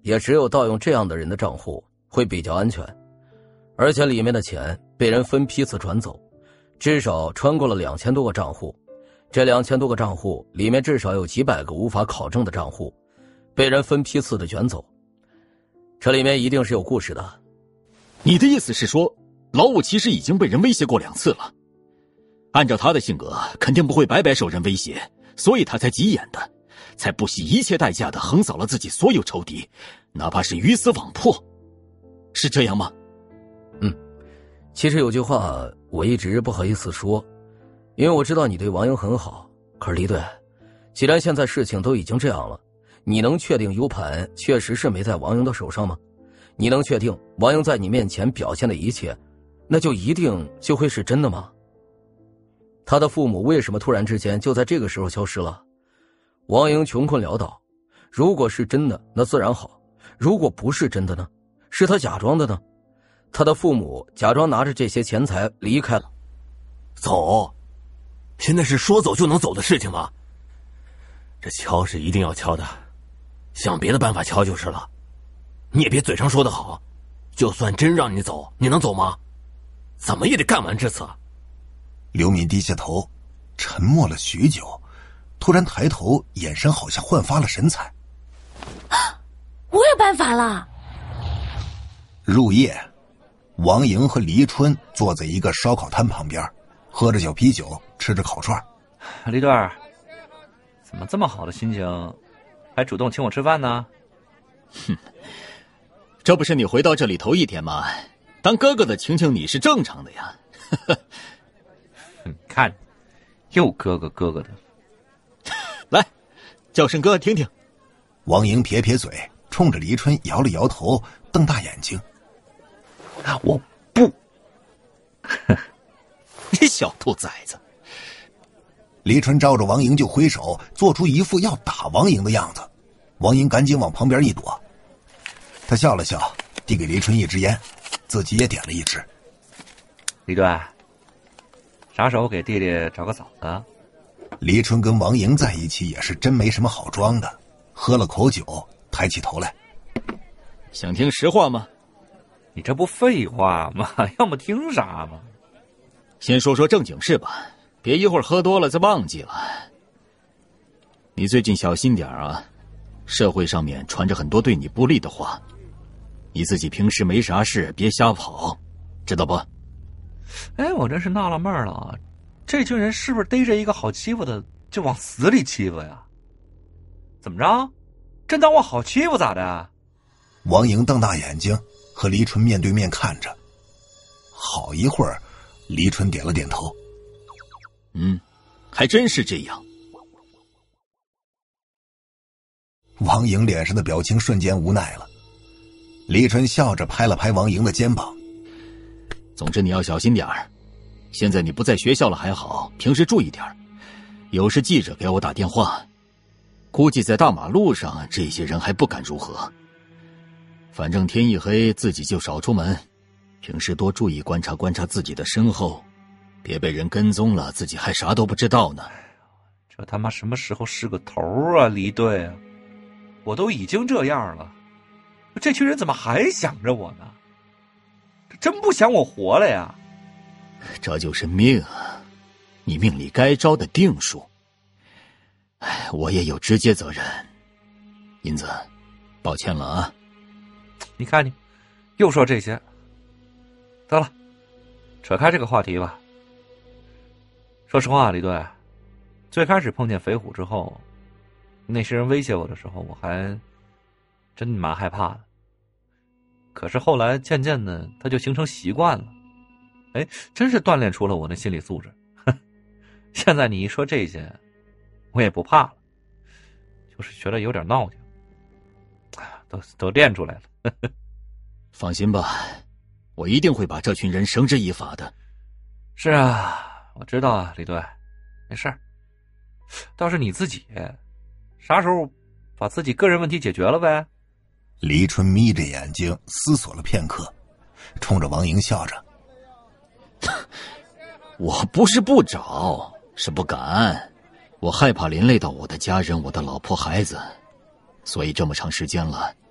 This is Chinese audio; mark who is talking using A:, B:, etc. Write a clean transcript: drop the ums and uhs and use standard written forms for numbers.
A: 也只有盗用这样的人的账户会比较安全，而且里面的钱被人分批次转走，至少穿过了2000多个账户，这2000多个账户里面至少有几百个无法考证的账户被人分批次的卷走，这里面一定是有故事的。
B: 你的意思是说，老五其实已经被人威胁过2次了？按照他的性格，肯定不会白白受人威胁，所以他才急眼的，才不惜一切代价的横扫了自己所有仇敌，哪怕是鱼死网破，是这样吗？
A: 其实有句话我一直不好意思说，因为我知道你对王英很好，可是李队，既然现在事情都已经这样了，你能确定 U 盘确实是没在王英的手上吗？你能确定王英在你面前表现的一切，那就一定就会是真的吗？他的父母为什么突然之间就在这个时候消失了？王英穷困潦倒，如果是真的那自然好，如果不是真的呢？是他假装的呢？他的父母假装拿着这些钱财离开了。
C: 走？现在是说走就能走的事情吗？这敲是一定要敲的，想别的办法敲就是了。你也别嘴上说得好，就算真让你走，你能走吗？怎么也得干完这次。
D: 刘敏低下头，沉默了许久，突然抬头，眼神好像焕发了神采。
E: 我有办法了！
D: 入夜，王莹和黎春坐在一个烧烤摊旁边，喝着小啤酒，吃着烤串。
F: 李队，怎么这么好的心情，还主动请我吃饭呢？
B: 哼，这不是你回到这里头1天吗？当哥哥的请请你是正常的呀。
F: 看，又哥哥哥哥的。
B: 来，叫声哥听听。
D: 王莹撇撇嘴，冲着黎春摇了摇头，瞪大眼睛。
F: 我不。
B: 你小兔崽子！
D: 黎春照着王莹就挥手，做出一副要打王莹的样子。王莹赶紧往旁边一躲。他笑了笑，递给黎春一支烟，自己也点了一支。
F: 李队，啥时候给弟弟找个嫂子？
D: 黎春跟王莹在一起也是真没什么好装的，喝了口酒，抬起头来。
B: 想听实话吗？
F: 你这不废话吗？要么听啥吗？
B: 先说说正经事吧，别一会儿喝多了再忘记了。你最近小心点啊，社会上面传着很多对你不利的话，你自己平时没啥事别瞎跑，知道不？
F: 哎，我真是纳了闷了，这群人是不是逮着一个好欺负的就往死里欺负呀？怎么着？真当我好欺负咋的？
D: 王莹瞪大眼睛和黎春面对面看着，好一会儿，黎春点了点头。
B: 还真是这样。
D: 王莹脸上的表情瞬间无奈了。黎春笑着拍了拍王莹的肩膀。
B: 总之你要小心点儿，现在你不在学校了还好，平时注意点儿。有时记者给我打电话，估计在大马路上这些人还不敢如何。反正天一黑自己就少出门，平时多注意观察观察自己的身后，别被人跟踪了自己还啥都不知道呢。
F: 这他妈什么时候是个头啊，离队啊！我都已经这样了，这群人怎么还想着我呢？真不想我活了呀！
B: 这就是命啊，你命里该招的定数。我也有直接责任。银子，抱歉了啊。
F: 你看你，又说这些。得了，扯开这个话题吧。说实话，李队，最开始碰见肥虎之后，那些人威胁我的时候，我还真蛮害怕的。可是后来渐渐的，他就形成习惯了，哎，真是锻炼出了我的心理素质。现在你一说这些，我也不怕了，就是觉得有点闹挺，都练出来了。
B: 放心吧，我一定会把这群人绳之以法的。
F: 是啊，我知道啊，李队，没事儿。倒是你自己，啥时候把自己个人问题解决了呗？
D: 黎春眯着眼睛思索了片刻，冲着王莹笑着。
B: 我不是不找，是不敢。我害怕连累到我的家人，我的老婆孩子，所以这么长时间了，